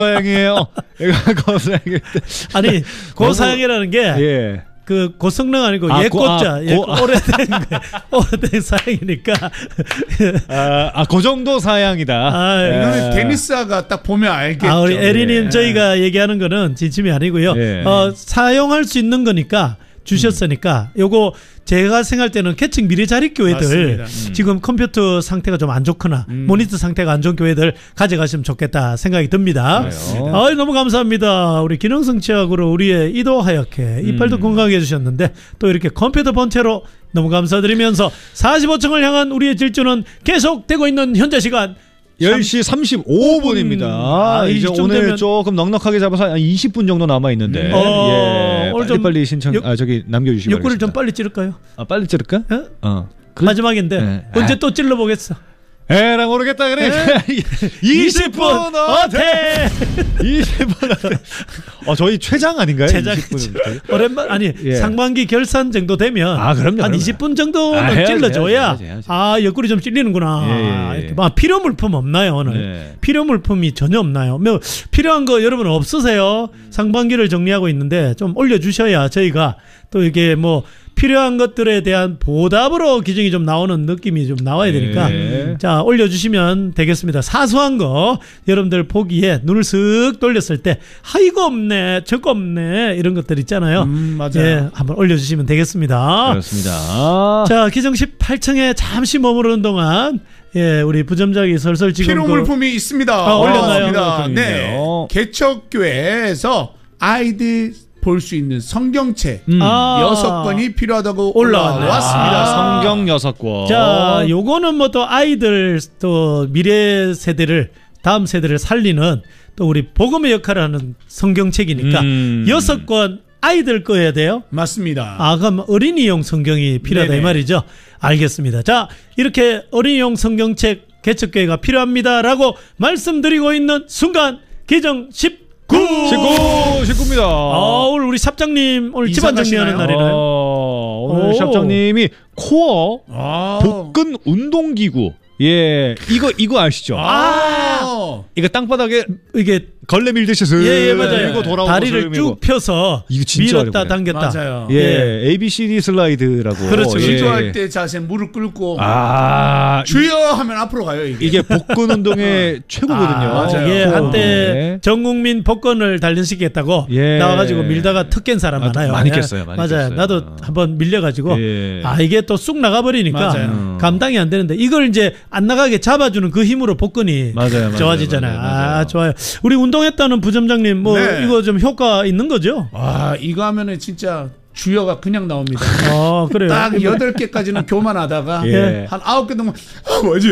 고사양이에요. 고사양. 아니 고사양이라는 게. 예. 그 고성능 아니고 옛고자 오래된 오래된 사양이니까 그 정도 사양이다. 이거는 데니스가 딱 보면 알겠죠. 우리 에리님 저희가 얘기하는 거는 진심이 아니고요. 사용할 수 있는 거니까 주셨으니까 요거 제가 생각할 때는 계층 미래 자립 교회들 지금 컴퓨터 상태가 좀 안 좋거나 모니터 상태가 안 좋은 교회들 가져가시면 좋겠다 생각이 듭니다. 너무 감사합니다. 우리 기능성취학으로 우리의 이도 하얗게 이빨도 건강하게 해주셨는데 또 이렇게 컴퓨터 본체로 너무 감사드리면서 45층을 향한 우리의 질주는 계속되고 있는 현재 시간 10시 35분입니다. 이제 오늘 조금 넉넉하게 잡아서 20분 정도 남아 있는데 빨리 신청 저기 남겨주시기 바랍니다. 욕구를 좀 빨리 찌를까요? 빨리 찌를까? 마지막인데 언제 또 찔러보겠어. 에라 모르겠다 그래. 20분 어때? 20분 어때? 저희 최장 아닌가요? 최장. 오랜만 상반기 결산 정도 되면 그럼요, 한 20분 정도는 찔러줘야 해야지. 옆구리 좀 찔리는구나. 필요 물품 없나요 오늘? 필요 물품이 전혀 없나요? 필요한 거 여러분 없으세요? 상반기를 정리하고 있는데 좀 올려주셔야 저희가 또 이게 필요한 것들에 대한 보답으로 기증이 좀 나오는 느낌이 좀 나와야 되니까 자 올려주시면 되겠습니다. 사소한 거 여러분들 보기에 눈을 슥 돌렸을 때 이거 없네 저거 없네 이런 것들 있잖아요. 맞아요. 한번 올려주시면 되겠습니다. 그렇습니다. 자 기정 18층에 잠시 머무르는 동안 우리 부점장이 설설 지금 필요 물품이 있습니다. 올렸나요? 네. 개척교회에서 아이들 볼 수 있는 성경책 6권이 필요하다고 올라왔습니다. 성경 6권. 자, 요거는 또 아이들 또 미래 세대를 다음 세대를 살리는 또 우리 복음의 역할을 하는 성경책이니까 6권 아이들 거여야 돼요? 맞습니다. 그럼 어린이용 성경이 필요하다 이 말이죠. 알겠습니다. 자, 이렇게 어린이용 성경책 개척교회가 필요합니다라고 말씀드리고 있는 순간 기정 19입니다. 오늘 우리 샵장님 오늘 집안 정리하는 날이나요? 오늘 샵장님이 코어 복근 운동기구. 이거 아시죠? 이거 땅바닥에 이게 걸레 밀듯이 맞아요. 다리를 쭉 펴서 밀었다 당겼다. 맞아요. ABCD 슬라이드라고. 그렇죠. 기도할 때 자세 무릎 꿇고 주여 하면 앞으로 가요. 이게 복근 운동의 최고거든요. 맞아요. 한때 전국민 복근을 단련시키겠다고 나와가지고 밀다가 턱 깬 사람 많아요. 많이 깼어요. 맞아요. 나도 한번 밀려가지고 이게 또 쑥 나가버리니까 감당이 안 되는데 이걸 이제 안 나가게 잡아주는 그 힘으로 복근이 좋아지잖아요. 맞아요. 좋아요. 우리 운동했다는 부점장님 이거 좀 효과 있는 거죠? 이거 하면은 진짜 주여가 그냥 나옵니다. 그래요. 딱 8개까지는 교만하다가 한 9개 되면 뭐지?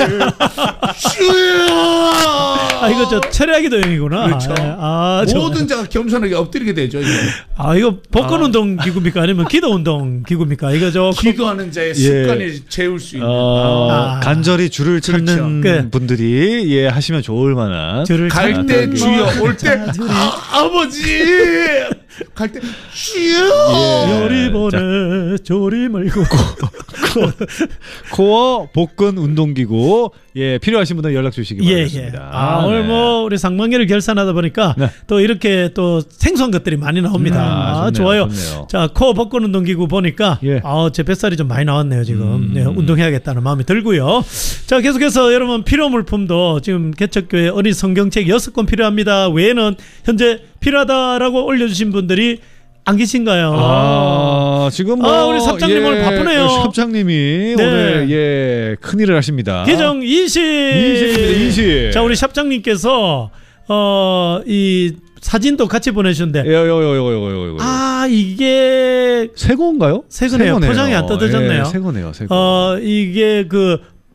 주여! 이거 저 철야기도 형이구나. 그렇죠. 모든 자가 겸손하게 엎드리게 되죠. 이거 복근 운동 기구입니까? 아니면 기도 운동 기구입니까? 이거 기도하는 자의 습관을 재울 수 있는. 간절히 주를 찾는 분들이 하시면 좋을 만한. 갈 때 주여, 올 때 아버지. 갈 때 주여. 열이 보내 조림을 코어 복근 운동기구 필요하신 분들 연락 주시기 바랍니다. 오늘 우리 상반기를 결산하다 보니까 또 이렇게 또 생소한 것들이 많이 나옵니다. 좋아요. 좋네요. 자, 코어 복근 운동기구 보니까 제 뱃살이 좀 많이 나왔네요 지금. 운동해야겠다는 마음이 들고요. 자, 계속해서 여러분 필요 물품도 지금 개척교회 어린 성경책 6권 필요합니다. 외에는 현재 필요하다라고 올려주신 분들이 안 계신가요? 지금 우리 삽장님 오늘 바쁘네요. 삽장님이 오늘 큰일을 하십니다. 기정 20입니다. 20. 자, 우리 삽장님께서 이 사진도 같이 보내주셨는데 이게 새 건가요? 새 거네요. 포장이 안 뜯어졌네요. 새 거네요. 새 거. 이게 그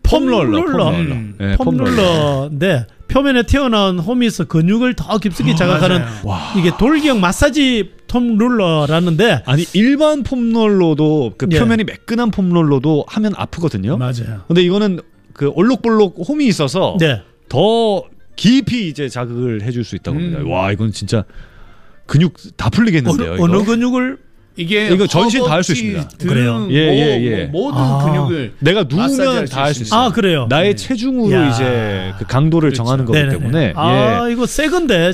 폼롤러인데 표면에 튀어나온 홈이 있어 근육을 더 깊숙이 자극하는 이게 돌기형 마사지 폼롤러라는데 일반 폼롤러도 그 표면이 매끈한 폼롤러도 하면 아프거든요. 맞아요. 근데 이거는 그 올록볼록 홈이 있어서 더 깊이 이제 자극을 해줄 수 있다고 합니다. 이건 진짜 근육 다 풀리겠는데요. 어느 근육을 이거 전신 다 할 수 있습니다. 그래요. 예. 모든 근육을 내가 누우면 다 할 수 있어요. 그래요. 나의 체중으로 이제 그 강도를 정하는 거기 때문에. 이거 새 건데